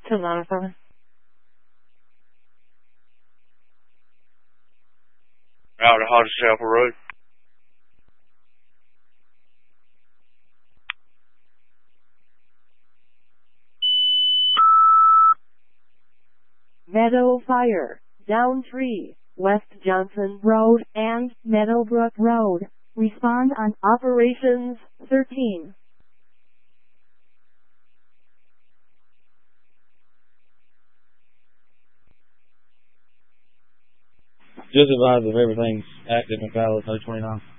297. Out to Hodges Chapel Road. Meadow Fire, down 3, West Johnson Road and Meadowbrook Road. Respond on Operations 13. Just advise if everything's active and valid, no 29.